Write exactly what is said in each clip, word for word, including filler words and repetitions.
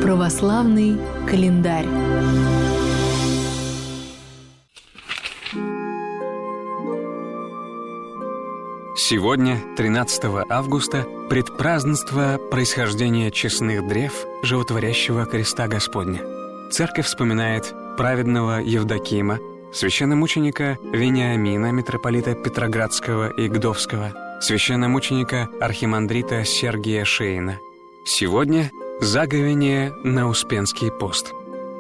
Православный календарь. Сегодня, тринадцатого августа, предпразднество происхождения честных древ животворящего креста Господня. Церковь вспоминает праведного Евдокима, священномученика Вениамина, митрополита Петроградского и Гдовского, священномученика архимандрита Сергия Шейна. Сегодня заговение на Успенский пост.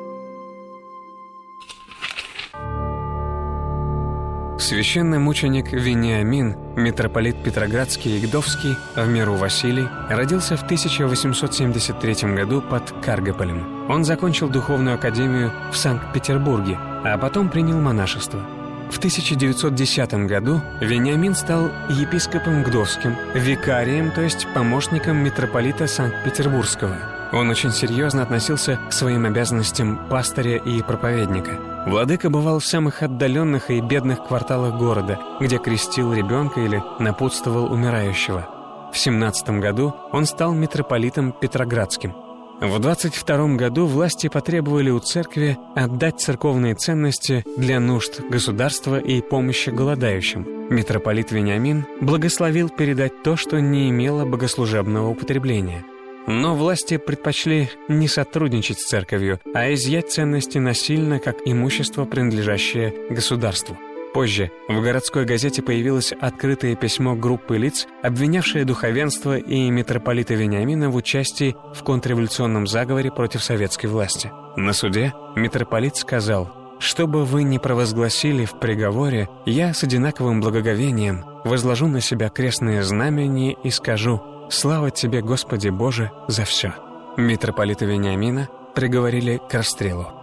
Священномученик Вениамин, митрополит Петроградский и Гдовский, в миру Василий, родился в тысяча восемьсот семьдесят третьем году под Каргополем. Он закончил духовную академию в Санкт-Петербурге, а потом принял монашество. В тысяча девятьсот десятом году Вениамин стал епископом Гдовским, викарием, то есть помощником митрополита Санкт-Петербургского. Он очень серьезно относился к своим обязанностям пастыря и проповедника. Владыка бывал в самых отдаленных и бедных кварталах города, где крестил ребенка или напутствовал умирающего. В семнадцатом году он стал митрополитом Петроградским. В двадцать втором году власти потребовали у церкви отдать церковные ценности для нужд государства и помощи голодающим. Митрополит Вениамин благословил передать то, что не имело богослужебного употребления. Но власти предпочли не сотрудничать с церковью, а изъять ценности насильно, как имущество, принадлежащее государству. Позже в городской газете появилось открытое письмо группы лиц, обвинявшее духовенство и митрополита Вениамина в участии в контрреволюционном заговоре против советской власти. На суде митрополит сказал: «Что бы вы ни провозгласили в приговоре, я с одинаковым благоговением возложу на себя крестное знамение и скажу: слава тебе, Господи Боже, за все». Митрополита Вениамина приговорили к расстрелу.